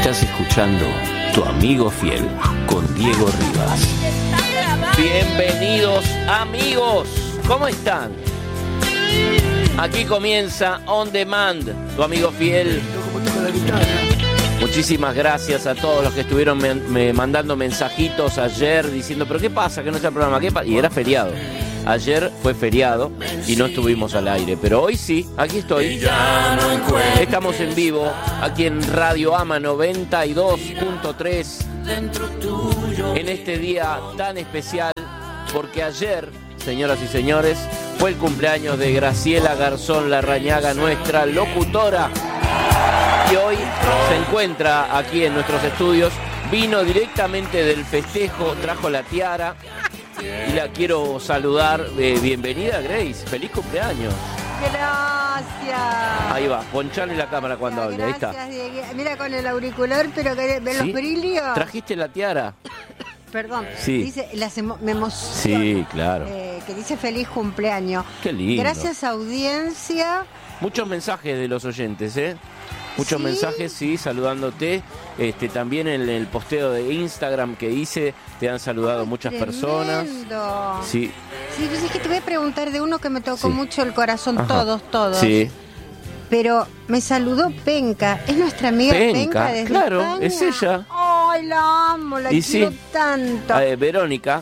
Estás escuchando Tu Amigo Fiel con Diego Rivas. Bienvenidos amigos, ¿cómo están? Aquí comienza On Demand, Tu Amigo Fiel. Muchísimas gracias a todos los que estuvieron mandando mensajitos ayer diciendo, pero ¿qué pasa que no está el programa? ¿Qué pasa? Y era feriado. Ayer fue feriado y no estuvimos al aire, pero hoy sí, aquí estoy. Estamos en vivo, aquí en Radio Ama 92.3, en este día tan especial, porque ayer, señoras y señores, fue el cumpleaños de Graciela Garzón Larrañaga, nuestra locutora, y hoy se encuentra aquí en nuestros estudios. Vino directamente del festejo, trajo la tiara. Y la quiero saludar. Bienvenida, Grace. Feliz cumpleaños. Gracias. Ahí va, ponchale la cámara cuando hable. Ahí está. Mira con el auricular, pero que ven los brillos. ¿Trajiste la tiara? Perdón. Sí. Dice, me emociona. Sí, claro. Que dice feliz cumpleaños. Qué lindo. Gracias, audiencia. Muchos mensajes de los oyentes, ¿eh? Muchos ¿Sí? mensajes, sí, saludándote. También en el posteo de Instagram que hice, te han saludado muchas personas. Sí. Sí, pues es que te voy a preguntar de uno que me tocó mucho el corazón. Ajá. Todos. Sí. Pero me saludó Penca. Es nuestra amiga Penca desde claro, España. es ella. Ay, la amo, la quiero tanto. Verónica.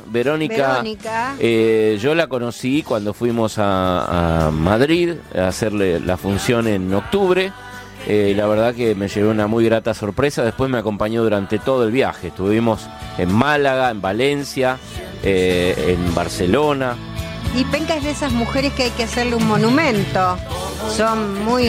Yo la conocí cuando fuimos a Madrid a hacerle la función en octubre. La verdad que me llevé una muy grata sorpresa. Después me acompañó durante todo el viaje. Estuvimos en Málaga, en Valencia, en Barcelona. Y Penca es de esas mujeres que hay que hacerle un monumento. Son muy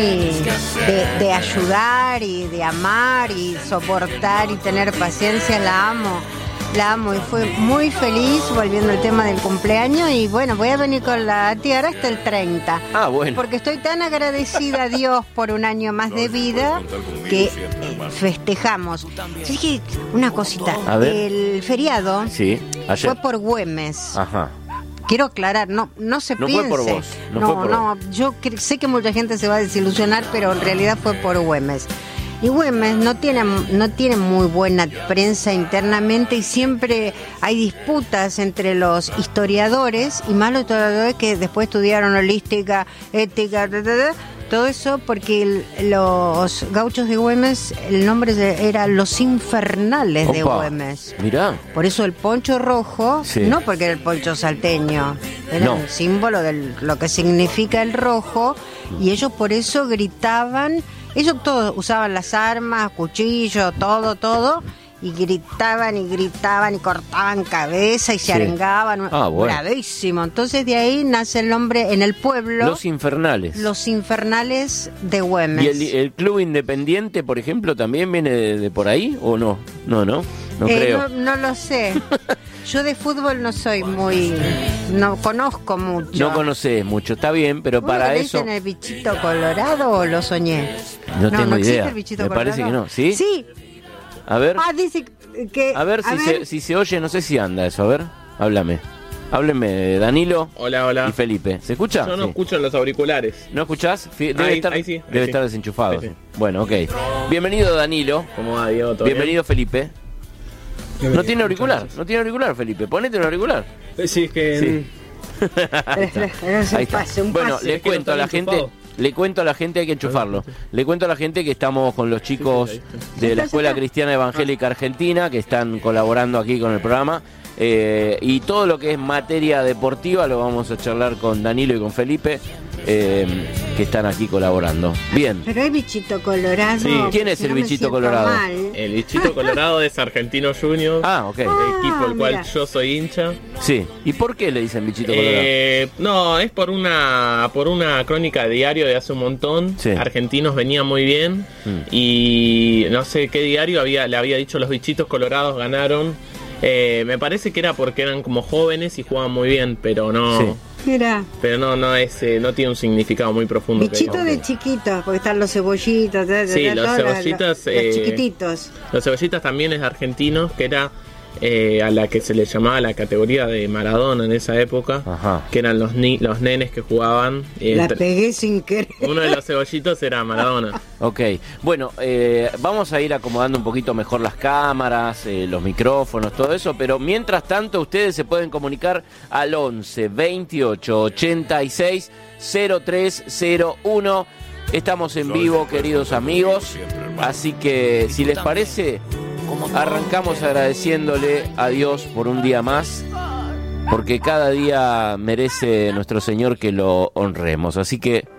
de ayudar y de amar y soportar y tener paciencia. La amo y fue muy feliz volviendo al tema del cumpleaños. Y bueno, voy a venir con la tiara hasta el 30. Ah, bueno. Porque estoy tan agradecida a Dios por un año más de vida que festejamos. Yo dije una cosita. A ver. El feriado Sí, ayer. fue por Güemes. Ajá. Quiero aclarar, no se No piense. fue por vos. No, yo sé que mucha gente se va a desilusionar, pero en realidad fue por Güemes. Y Güemes no tiene muy buena prensa internamente y siempre hay disputas entre los historiadores y más los historiadores que después estudiaron holística, ética, todo eso, porque los gauchos de Güemes, el nombre era Los Infernales de Güemes. Mirá. Por eso el poncho rojo, Sí. no porque era el poncho salteño, era un símbolo de lo que significa el rojo, y ellos por eso gritaban. Ellos todos usaban las armas, cuchillos, todo, y gritaban y cortaban cabeza y se arengaban. Bueno. Bravísimo. Entonces de ahí nace el nombre en el pueblo. Los Infernales. Los Infernales de Güemes. ¿Y el Club Independiente, por ejemplo, también viene de por ahí o no? No creo. No lo sé. Yo de fútbol no soy no conozco mucho. No conoces mucho, está bien, pero para eso... ¿Dicen el bichito colorado o lo soñé? No tengo existe idea. El bichito Me colorado. parece que no. ¿Sí? Sí. A ver. Dice que... A ver si se oye, no sé si anda eso. A ver, háblame. Hábleme, Danilo. Hola. Y Felipe. ¿Se escucha? Yo no escucho los auriculares. ¿No escuchás? Debe Ahí estar sí. desenchufado. Sí. Bueno, ok. Bienvenido, Danilo. ¿Cómo va, Diego? ¿Todo Bienvenido, Felipe. No tiene auricular, Felipe. Ponete el auricular. bien? Sí, es que... Sí. Ahí está. Bueno, le cuento a la gente, hay que enchufarlo. Le cuento a la gente que estamos con los chicos de la Escuela Cristiana Evangélica Argentina que están colaborando aquí con el programa. Y todo lo que es materia deportiva lo vamos a charlar con Danilo y con Felipe, que están aquí colaborando. Bien. Pero hay bichito colorado. Sí. ¿Quién es el bichito colorado? El bichito colorado es Argentino Junior. Ah, ok. El equipo del cual mira. yo soy hincha. Sí. ¿Y por qué le dicen bichito colorado? No, es por una crónica de diario de hace un montón. Sí. Argentinos venía muy bien. Y no sé qué diario le había dicho los bichitos colorados ganaron. Me parece que era porque eran como jóvenes y jugaban muy bien, pero no. Sí. Mira. Pero no tiene un significado muy profundo. Bichito de chiquitos, porque están los cebollitos. Sí, los cebollitas. Los chiquititos. Los cebollitas también es argentinos, que era a la que se le llamaba la categoría de Maradona en esa época, que eran los nenes que jugaban. La pegué sin querer. Uno de los cebollitos era Maradona. Ok, bueno, vamos a ir acomodando un poquito mejor las cámaras, los micrófonos, todo eso, pero mientras tanto ustedes se pueden comunicar al 11 28 86 0301. Estamos en vivo, queridos amigos, así que si les parece, arrancamos agradeciéndole a Dios por un día más, porque cada día merece nuestro Señor que lo honremos. Así que